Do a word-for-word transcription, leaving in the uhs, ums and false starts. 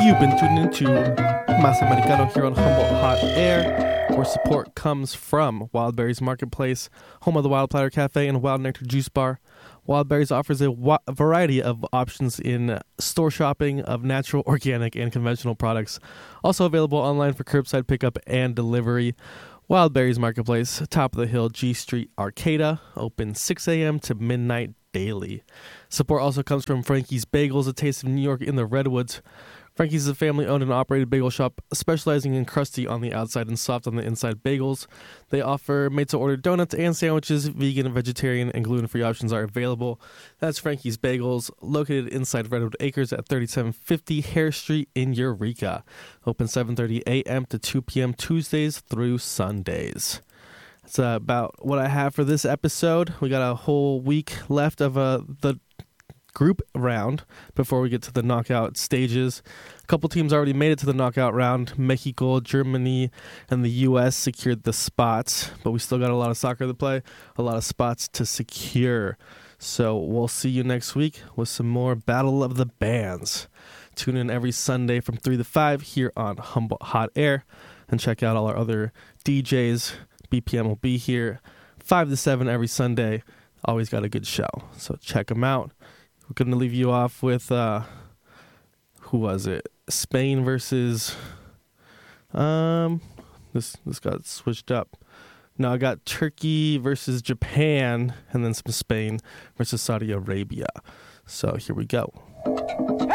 You've been tuning into Mas Americano here on Humboldt Hot Air, where support comes from Wildberries Marketplace, home of the Wild Platter Cafe and Wild Nectar Juice Bar. Wildberries offers a wa- variety of options in store shopping of natural, organic, and conventional products. Also available online for curbside pickup and delivery. Wildberries Marketplace, top of the hill, G Street, Arcata, open six a.m. to midnight daily. Support also comes from Frankie's Bagels, a taste of New York in the Redwoods. Frankie's is a family-owned and operated bagel shop specializing in crusty on the outside and soft on the inside bagels. They offer made-to-order donuts and sandwiches. Vegan, vegetarian, and gluten-free options are available. That's Frankie's Bagels, located inside Redwood Acres at thirty-seven fifty Hare Street in Eureka. Open seven thirty a.m. to two p.m. Tuesdays through Sundays. That's uh, about what I have for this episode. We got a whole week left of uh, the group round before we get to the knockout stages. A couple teams already made it to the knockout round. Mexico, Germany, and the U S secured the spots, but we still got a lot of soccer to play, a lot of spots to secure. So we'll see you next week with some more Battle of the Bands. Tune in every Sunday from three to five here on Humboldt Hot Air, and check out all our other D Js. B P M will be here five to seven every Sunday. Always got a good show, so check them out. We're going to leave you off with, uh, who was it? Spain versus, um, this this got switched up. No, I got Turkey versus Japan, and then some Spain versus Saudi Arabia. So here we go.